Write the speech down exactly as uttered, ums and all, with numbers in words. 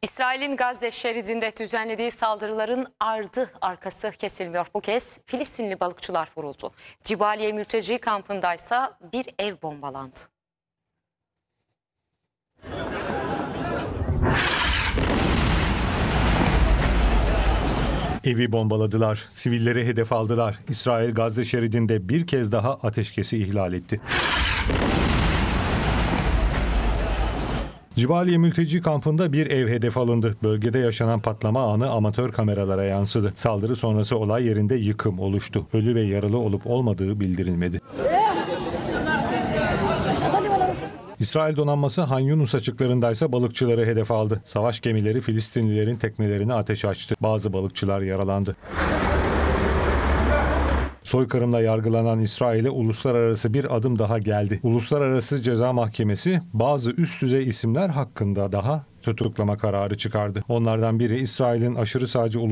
İsrail'in Gazze şeridinde düzenlediği saldırıların ardı arkası kesilmiyor. Bu kez Filistinli balıkçılar vuruldu. Cibaliye mülteci kampındaysa bir ev bombalandı. Evi bombaladılar, sivilleri hedef aldılar. İsrail Gazze şeridinde bir kez daha ateşkesi ihlal etti. Cibaliye mülteci kampında bir ev hedef alındı. Bölgede yaşanan patlama anı amatör kameralara yansıdı. Saldırı sonrası olay yerinde yıkım oluştu. Ölü ve yaralı olup olmadığı bildirilmedi. İsrail donanması Han Yunus açıklarındaysa balıkçıları hedef aldı. Savaş gemileri Filistinlilerin teknelerine ateş açtı. Bazı balıkçılar yaralandı. Soykırımla yargılanan İsrail'e uluslararası bir adım daha geldi. Uluslararası Ceza Mahkemesi bazı üst düzey isimler hakkında daha tutuklama kararı çıkardı. Onlardan biri İsrail'in aşırı sağcı